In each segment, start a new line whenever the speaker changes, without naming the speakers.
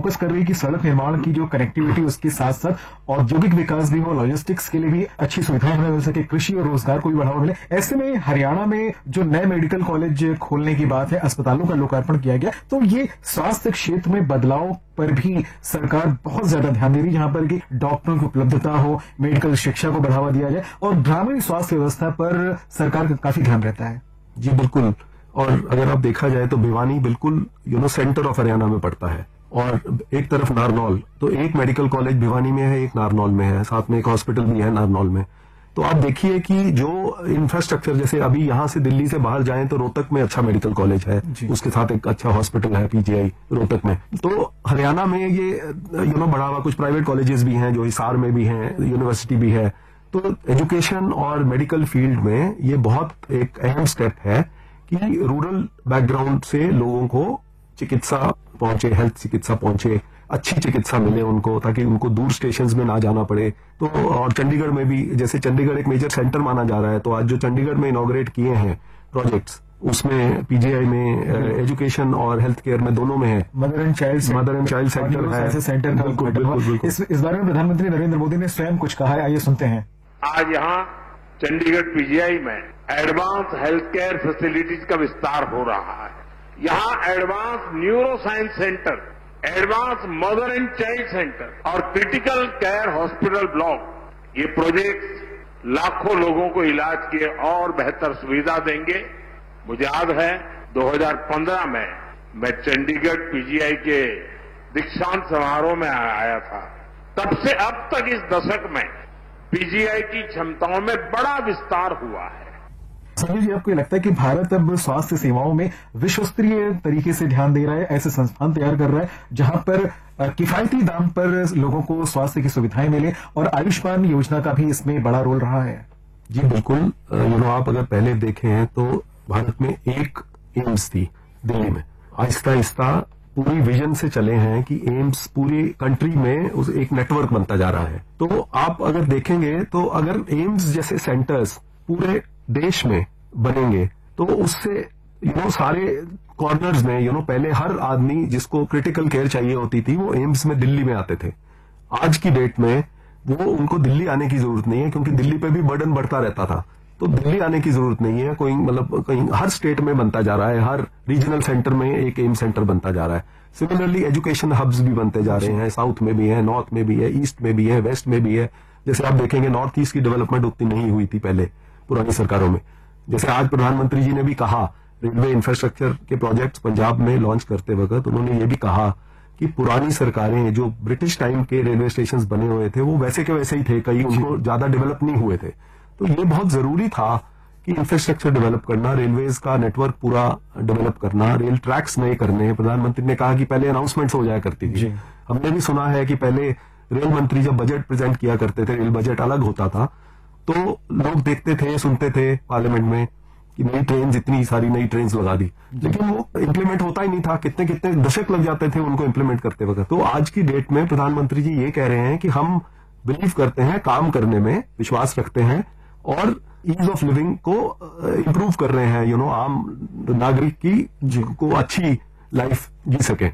Focus कर रही है कि सड़क निर्माण की जो कनेक्टिविटी उसके साथ साथ औद्योगिक विकास भी हो, लॉजिस्टिक्स के लिए भी अच्छी सुविधाएं हमें मिल सके, कृषि और रोजगार को भी बढ़ावा मिले। ऐसे में हरियाणा में जो नए मेडिकल कॉलेज खोलने की बात है, अस्पतालों का लोकार्पण किया गया, तो ये स्वास्थ्य क्षेत्र में बदलाव पर भी सरकार बहुत ज्यादा ध्यान दे रही है, जहां पर कि डॉक्टरों की उपलब्धता हो, मेडिकल शिक्षा को बढ़ावा दिया जाए और ग्रामीण स्वास्थ्य व्यवस्था पर सरकार का काफी ध्यान रहता है।
जी बिल्कुल। और अगर आप देखा जाए तो भिवानी बिल्कुल सेंटर ऑफ हरियाणा में पड़ता है, और एक तरफ नारनौल, तो एक मेडिकल कॉलेज भिवानी में है, एक नारनौल में है, साथ में एक हॉस्पिटल भी है नारनौल में। तो आप देखिए कि जो इंफ्रास्ट्रक्चर, जैसे अभी यहां से दिल्ली से बाहर जाएं तो रोहतक में अच्छा मेडिकल कॉलेज है, उसके साथ एक अच्छा हॉस्पिटल है पीजीआई रोहतक में। तो हरियाणा में ये बढ़ावा, कुछ प्राइवेट कॉलेजेस भी हैं जो हिसार में भी हैं, यूनिवर्सिटी भी है। तो एजुकेशन और मेडिकल फील्ड में ये बहुत एक अहम स्टेप है कि रूरल बैकग्राउंड से लोगों को चिकित्सा पहुंचे, हेल्थ चिकित्सा पहुंचे, अच्छी चिकित्सा मिले उनको, ताकि उनको दूर स्टेशंस में ना जाना पड़े। तो और चंडीगढ़ में भी, जैसे चंडीगढ़ एक मेजर सेंटर माना जा रहा है, तो आज जो चंडीगढ़ में इनॉग्रेट किए हैं प्रोजेक्ट्स, उसमें पीजीआई में एजुकेशन और हेल्थ केयर में दोनों में है।
मदर एंड चाइल्ड
सेंटर है,
सेंटर का बिल्कुल। इस बारे में प्रधानमंत्री नरेंद्र मोदी ने स्वयं कुछ कहा है, आइए सुनते हैं।
आज यहाँ चंडीगढ़ पीजीआई में एडवांस हेल्थ केयर फैसिलिटीज का विस्तार हो रहा है। यहाँ advance neuro science centre, advance mother and child centre और क्रिटिकल केयर हॉस्पिटल ब्लॉक, ये प्रोजेक्ट लाखों लोगों को इलाज की और बेहतर सुविधा देंगे। मुझे याद है 2015 में मैं चंडीगढ़ पीजीआई के दीक्षांत समारोह में आया था। तब से अब तक इस दशक में पीजीआई की क्षमताओं में बड़ा विस्तार हुआ है।
संजय जी, आपको लगता है कि भारत अब स्वास्थ्य सेवाओं में विश्वस्तरीय तरीके से ध्यान दे रहा है, ऐसे संस्थान तैयार कर रहा है जहां पर किफायती दाम पर लोगों को स्वास्थ्य की सुविधाएं मिले, और आयुष्मान योजना का भी इसमें बड़ा रोल रहा है?
जी बिल्कुल। आप अगर पहले देखें हैं तो भारत में एक एम्स थी दिल्ली में, आहिस्ता आहिस्ता पूरी विजन से चले हैं कि एम्स पूरी कंट्री में उस एक नेटवर्क बनता जा रहा है। तो आप अगर देखेंगे तो अगर एम्स जैसे सेंटर्स पूरे देश में बनेंगे तो उससे सारे कॉर्नर्स में पहले हर आदमी जिसको क्रिटिकल केयर चाहिए होती थी वो एम्स में दिल्ली में आते थे। आज की डेट में वो उनको दिल्ली आने की जरूरत नहीं है, क्योंकि दिल्ली पे भी बर्डन बढ़ता रहता था। तो दिल्ली आने की जरूरत नहीं है, कहीं हर स्टेट में बनता जा रहा है, हर रीजनल सेंटर में एक एम्स सेंटर बनता जा रहा है। सिमिलरली एजुकेशन हब्स भी बनते जा रहे हैं, साउथ में भी है, नॉर्थ में भी है, ईस्ट में भी है, वेस्ट में भी है। जैसे आप देखेंगे नॉर्थ ईस्ट की डेवलपमेंट उतनी नहीं हुई थी पहले पुरानी सरकारों में। जैसे आज प्रधानमंत्री जी ने भी कहा, रेलवे इंफ्रास्ट्रक्चर के प्रोजेक्ट्स पंजाब में लॉन्च करते वक्त उन्होंने ये भी कहा कि पुरानी सरकारें जो ब्रिटिश टाइम के रेलवे स्टेशन बने हुए थे वो वैसे के वैसे ही थे, कहीं उनको ज्यादा डेवलप नहीं हुए थे। तो ये बहुत जरूरी था कि इंफ्रास्ट्रक्चर डेवलप करना, रेलवेज का नेटवर्क पूरा डेवलप करना, रेल ट्रैक्स नए करने। प्रधानमंत्री ने कहा कि पहले अनाउंसमेंट्स हो जाया करती थी। हमने भी सुना है कि पहले रेल मंत्री जब बजट प्रेजेंट किया करते थे, रेल बजट अलग होता था, तो लोग देखते थे, सुनते थे पार्लियामेंट में कि नई ट्रेन, इतनी सारी नई ट्रेन लगा दी, लेकिन वो इंप्लीमेंट होता ही नहीं था। कितने कितने दशक लग जाते थे उनको इंप्लीमेंट करते वक्त। तो आज की डेट में प्रधानमंत्री जी ये कह रहे हैं कि हम बिलीव करते हैं, काम करने में विश्वास रखते हैं और ईज ऑफ लिविंग को इम्प्रूव कर रहे हैं, आम नागरिक की को अच्छी लाइफ जी सके।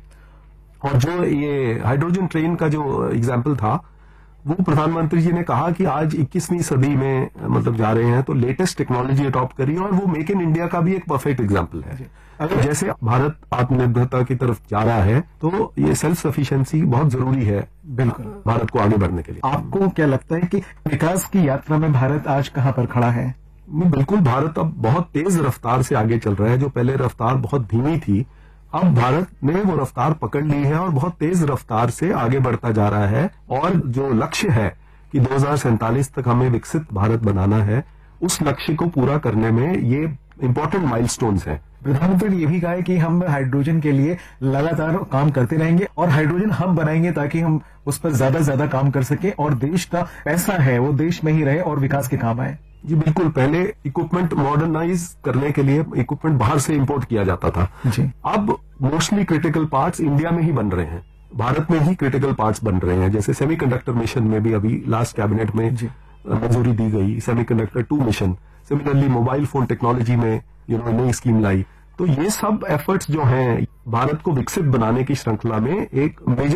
और जो ये हाइड्रोजन ट्रेन का जो एग्जाम्पल था, वो प्रधानमंत्री जी ने कहा कि आज 21वीं सदी में जा रहे हैं तो लेटेस्ट टेक्नोलॉजी अडॉप्ट करिए, और वो मेक इन इंडिया का भी एक परफेक्ट एग्जाम्पल है। अगर जैसे भारत आत्मनिर्भरता की तरफ जा रहा है तो ये सेल्फ सफिशिएंसी बहुत जरूरी है बिल्कुल भारत को आगे बढ़ने के लिए।
आपको क्या लगता है कि विकास की यात्रा में भारत आज कहां पर खड़ा है?
बिल्कुल, भारत अब बहुत तेज रफ्तार से आगे चल रहा है। जो पहले रफ्तार बहुत धीमी थी, अब भारत ने वो रफ्तार पकड़ ली है और बहुत तेज रफ्तार से आगे बढ़ता जा रहा है। और जो लक्ष्य है कि 2047 तक हमें विकसित भारत बनाना है, उस लक्ष्य को पूरा करने में ये इंपॉर्टेंट माइलस्टोन्स हैं।
प्रधानमंत्री ने ये भी कहा है कि हम हाइड्रोजन के लिए लगातार काम करते रहेंगे और हाइड्रोजन हब बनाएंगे ताकि हम उस पर ज्यादा काम कर सके और देश का पैसा है वो देश में ही रहे और विकास के काम आए।
जी बिल्कुल। पहले इक्विपमेंट मॉडर्नाइज करने के लिए इक्विपमेंट बाहर से इंपोर्ट किया जाता था
जी।
अब मोस्टली क्रिटिकल पार्ट्स इंडिया में ही बन रहे हैं, भारत में ही क्रिटिकल पार्ट्स बन रहे हैं। जैसे सेमीकंडक्टर मिशन में भी अभी लास्ट कैबिनेट में मंजूरी दी गई, semiconductor 2 mission. Similarly mobile phone technology में नई स्कीम लाई। तो ये सब एफर्ट्स जो हैं भारत को विकसित बनाने की श्रृंखला में एक मेजर